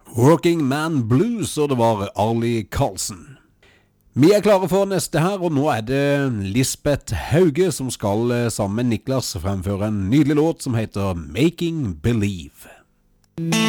Working Man Blues, og det var Arlie Karlsen. Vi klare for neste her, og nå det Lisbeth Hauge som skal sammen med Niklas fremføre en nydelig låt som heter Making Believe.